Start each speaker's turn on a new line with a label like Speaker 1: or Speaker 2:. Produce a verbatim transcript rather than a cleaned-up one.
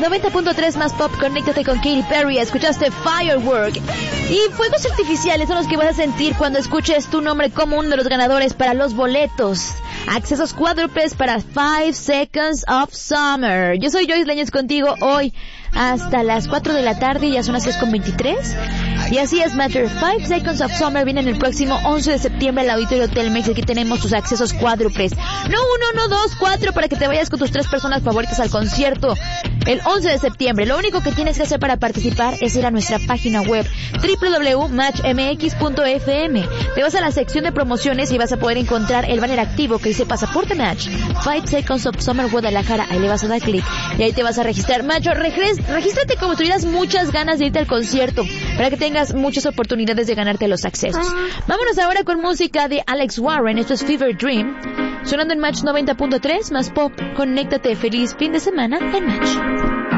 Speaker 1: noventa punto tres más pop, conéctate con Katy Perry. Escuchaste Firework. Y fuegos artificiales son los que vas a sentir cuando escuches tu nombre como uno de los ganadores para los boletos. Accesos cuádruples para Five Seconds of Summer. Yo soy Joyce Leñez contigo hoy hasta las cuatro de la tarde, ya son las seis con veintitrés. Y así es, Matter. Five Seconds of Summer viene el próximo once de septiembre al Auditorio Telmex. Aquí tenemos tus accesos cuádruples. No uno, no dos, cuatro, para que te vayas con tus tres personas favoritas al concierto el once de septiembre. Lo único que tienes que hacer para participar es ir a nuestra página web doble u doble u doble u punto match m x punto f m. Te vas a la sección de promociones y vas a poder encontrar el banner activo que dice Pasaporte Match Five Seconds of Summer Guadalajara. Ahí le vas a dar clic y ahí te vas a registrar. Macho, regres, regístrate como tuvieras muchas ganas de irte al concierto, para que tengas muchas oportunidades de ganarte los accesos. Vámonos ahora con música de Alex Warren. Esto es Fever Dream, sonando en Match noventa punto tres más pop. Conéctate. Feliz fin de semana en Match.